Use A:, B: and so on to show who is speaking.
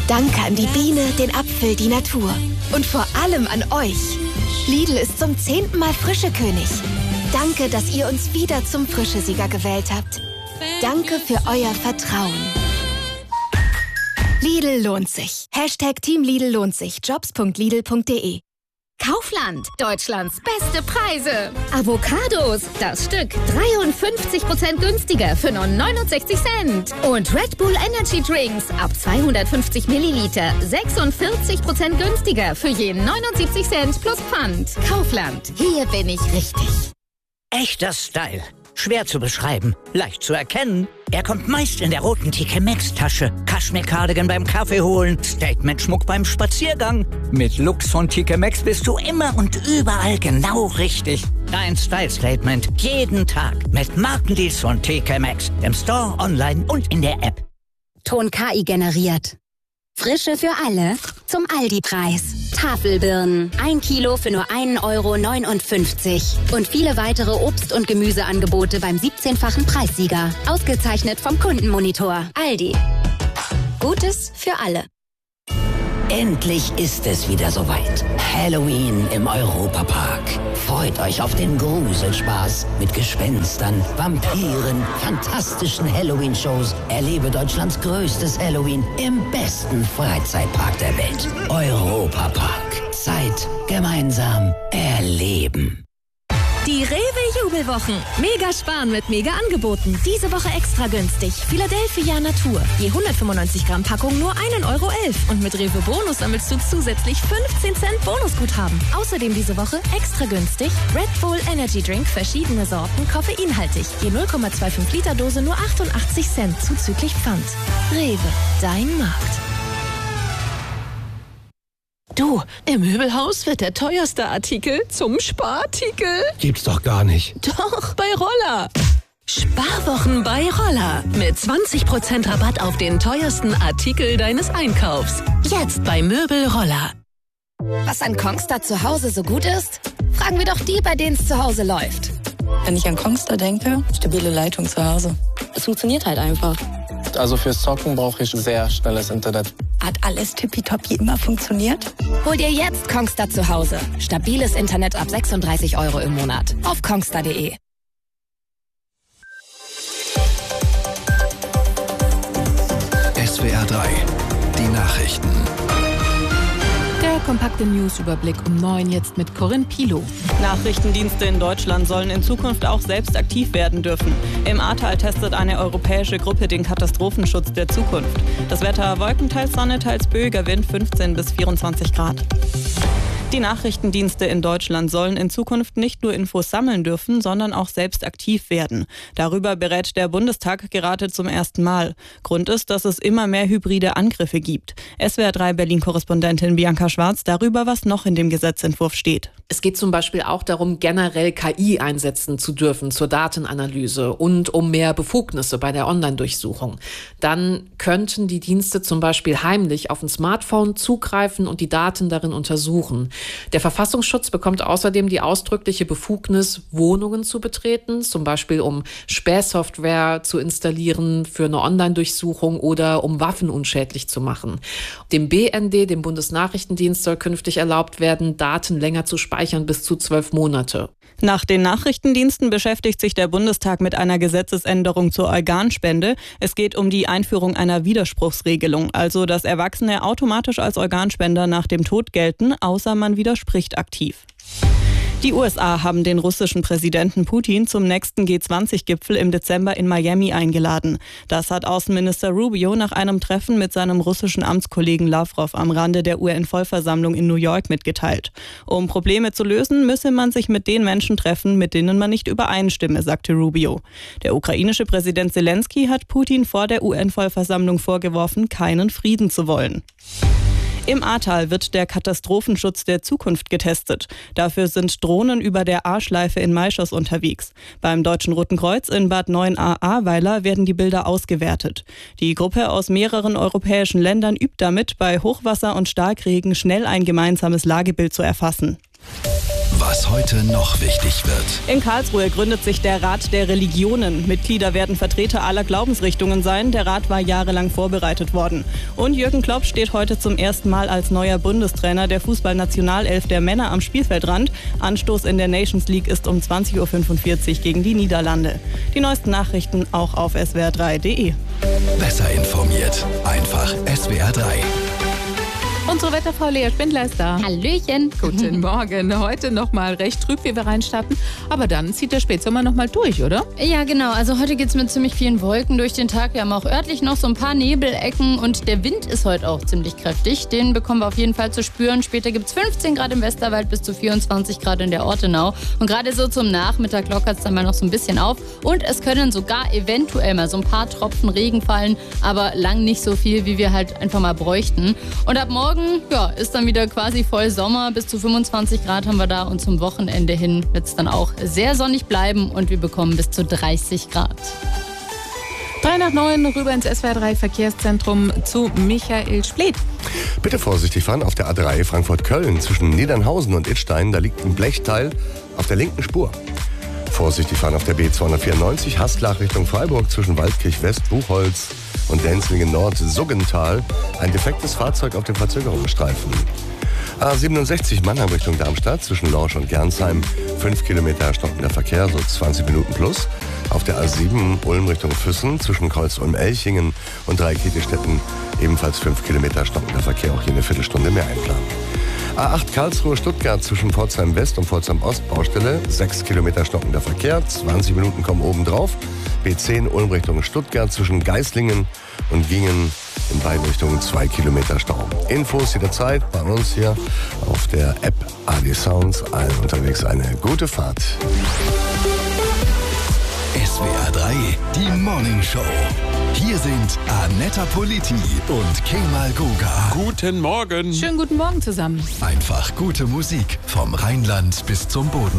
A: Danke an die Biene, den Apfel, die Natur. Und vor allem an euch. Lidl ist zum 10. Mal Frischekönig. Danke, dass ihr uns wieder zum Frischesieger gewählt habt. Danke für euer Vertrauen. Lidl lohnt sich. Team Lidl lohnt sich. Jobs.lidl.de.
B: Kaufland, Deutschlands beste Preise. Avocados, das Stück 53% günstiger für nur 69 Cent. Und Red Bull Energy Drinks ab 250 Milliliter 46% günstiger für je 79 Cent plus Pfand. Kaufland, hier bin ich richtig.
C: Echter Style. Schwer zu beschreiben, leicht zu erkennen. Er kommt meist in der roten TK Maxx Tasche. Kaschmir-Cardigan beim Kaffee holen, Statement-Schmuck beim Spaziergang. Mit Looks von TK Maxx bist du immer und überall genau richtig. Dein Style-Statement jeden Tag mit Markendeals von TK Maxx. Im Store, online und in der App.
B: Ton KI generiert. Frische für alle zum Aldi-Preis. Tafelbirnen, 1 Kilo für nur 1,59 € und viele weitere Obst- und Gemüseangebote beim 17-fachen Preissieger. Ausgezeichnet vom Kundenmonitor. Aldi. Gutes für alle.
D: Endlich ist es wieder soweit. Halloween im Europapark. Freut euch auf den Gruselspaß mit Gespenstern, Vampiren, fantastischen Halloween-Shows. Erlebe Deutschlands größtes Halloween im besten Freizeitpark der Welt. Europapark. Zeit gemeinsam erleben.
E: Die Rewe-Jubelwochen. Mega sparen mit Mega-Angeboten. Diese Woche extra günstig. Philadelphia Natur. Je 195 Gramm Packung nur 1,11 € Und mit Rewe Bonus sammelst du zusätzlich 15 Cent Bonusguthaben. Außerdem diese Woche extra günstig Red Bull Energy Drink, verschiedene Sorten, koffeinhaltig. Je 0,25 Liter Dose nur 88 Cent zuzüglich Pfand. Rewe, dein Markt.
F: Du, im Möbelhaus wird der teuerste Artikel zum Sparartikel.
G: Gibt's doch gar nicht.
F: Doch, bei Roller. Sparwochen bei Roller. Mit 20% Rabatt auf den teuersten Artikel deines Einkaufs. Jetzt bei Möbel Roller.
A: Was an Kongstar zu Hause so gut ist? Fragen wir doch die, bei denen es zu Hause läuft.
H: Wenn ich an Kongstar denke, stabile Leitung zu Hause. Es funktioniert halt einfach.
I: Also fürs Zocken brauche ich sehr schnelles Internet.
H: Hat alles tippitoppi immer funktioniert?
A: Hol dir jetzt Kongstar zu Hause. Stabiles Internet ab 36 € im Monat. Auf kongstar.de.
G: SWR 3, die Nachrichten.
J: Der kompakte News-Überblick um 9 jetzt mit Corinne Pilow.
K: Nachrichtendienste in Deutschland sollen in Zukunft auch selbst aktiv werden dürfen. Im Ahrtal testet eine europäische Gruppe den Katastrophenschutz der Zukunft. Das Wetter: Wolken, teils Sonne, teils böiger Wind, 15 bis 24 Grad. Die Nachrichtendienste in Deutschland sollen in Zukunft nicht nur Infos sammeln dürfen, sondern auch selbst aktiv werden. Darüber berät der Bundestag gerade zum ersten Mal. Grund ist, dass es immer mehr hybride Angriffe gibt. SWR 3 Berlin-Korrespondentin Bianca Schwarz darüber, was noch in dem Gesetzentwurf steht.
L: Es geht zum Beispiel auch darum, generell KI einsetzen zu dürfen zur Datenanalyse und um mehr Befugnisse bei der Online-Durchsuchung. Dann könnten die Dienste zum Beispiel heimlich auf ein Smartphone zugreifen und die Daten darin untersuchen. Der Verfassungsschutz bekommt außerdem die ausdrückliche Befugnis, Wohnungen zu betreten, zum Beispiel um Spähsoftware zu installieren für eine Online-Durchsuchung oder um Waffen unschädlich zu machen. Dem BND, dem Bundesnachrichtendienst, soll künftig erlaubt werden, Daten länger zu speichern, bis zu 12 Monate.
K: Nach den Nachrichtendiensten beschäftigt sich der Bundestag mit einer Gesetzesänderung zur Organspende. Es geht um die Einführung einer Widerspruchsregelung, also dass Erwachsene automatisch als Organspender nach dem Tod gelten, außer man widerspricht aktiv. Die USA haben den russischen Präsidenten Putin zum nächsten G20-Gipfel im Dezember in Miami eingeladen. Das hat Außenminister Rubio nach einem Treffen mit seinem russischen Amtskollegen Lavrov am Rande der UN-Vollversammlung in New York mitgeteilt. Um Probleme zu lösen, müsse man sich mit den Menschen treffen, mit denen man nicht übereinstimme, sagte Rubio. Der ukrainische Präsident Zelensky hat Putin vor der UN-Vollversammlung vorgeworfen, keinen Frieden zu wollen. Im Ahrtal wird der Katastrophenschutz der Zukunft getestet. Dafür sind Drohnen über der Ahrschleife in Maischers unterwegs. Beim Deutschen Roten Kreuz in Bad 9a-Ahrweiler werden die Bilder ausgewertet. Die Gruppe aus mehreren europäischen Ländern übt damit, bei Hochwasser und Starkregen schnell ein gemeinsames Lagebild zu erfassen.
G: Was heute noch wichtig wird.
K: In Karlsruhe gründet sich der Rat der Religionen. Mitglieder werden Vertreter aller Glaubensrichtungen sein. Der Rat war jahrelang vorbereitet worden. Und Jürgen Klopp steht heute zum ersten Mal als neuer Bundestrainer der Fußballnationalelf der Männer am Spielfeldrand. Anstoß in der Nations League ist um 20.45 Uhr gegen die Niederlande. Die neuesten Nachrichten auch auf swr3.de.
G: Besser informiert. Einfach SWR3.
J: Unsere Wetterfrau Lea Spindler ist da.
B: Hallöchen.
J: Guten Morgen. Heute noch mal recht trüb, wie wir reinstarten. Aber dann zieht der Spätsommer noch mal durch, oder?
B: Ja, genau. Also heute geht es mit ziemlich vielen Wolken durch den Tag. Wir haben auch örtlich noch so ein paar Nebelecken und der Wind ist heute auch ziemlich kräftig. Den bekommen wir auf jeden Fall zu spüren. Später gibt es 15 Grad im Westerwald bis zu 24 Grad in der Ortenau. Und gerade so zum Nachmittag lockert es dann mal noch so ein bisschen auf. Und es können sogar eventuell mal so ein paar Tropfen Regen fallen, aber lang nicht so viel, wie wir halt einfach mal bräuchten. Und ab morgen ist dann wieder quasi voll Sommer. Bis zu 25 Grad haben wir da und zum Wochenende hin wird es dann auch sehr sonnig bleiben und wir bekommen bis zu 30 Grad.
J: 8:03 rüber ins SWR3 Verkehrszentrum zu Michael Spleth.
M: Bitte vorsichtig fahren auf der A3 Frankfurt-Köln zwischen Niedernhausen und Idstein. Da liegt ein Blechteil auf der linken Spur. Vorsichtig fahren auf der B294 Haslach Richtung Freiburg zwischen Waldkirch West, Buchholz und Denzlingen Nord, Suggental. Ein defektes Fahrzeug auf dem Verzögerungsstreifen. A67 Mannheim Richtung Darmstadt zwischen Lorsch und Gernsheim. 5 Kilometer stockender Verkehr, so 20 Minuten plus. Auf der A7 Ulm Richtung Füssen zwischen Kreuz-Ulm-Elchingen und Dreikätestetten ebenfalls 5 Kilometer stockender Verkehr, auch hier eine Viertelstunde mehr einplanen. A8 Karlsruhe-Stuttgart zwischen Pforzheim West und Pforzheim Ost Baustelle, 6 Kilometer stockender Verkehr, 20 Minuten kommen oben drauf. B10 Ulm Richtung Stuttgart zwischen Geislingen und Gingen in beiden Richtungen 2 Kilometer Stau. Infos jederzeit bei uns hier auf der App AD Sounds. Allen unterwegs eine gute Fahrt.
G: SWR3, die Morning Show. Hier sind Annetta Politi und Kemal Goga.
N: Guten Morgen.
J: Schönen guten Morgen zusammen.
G: Einfach gute Musik vom Rheinland bis zum Boden.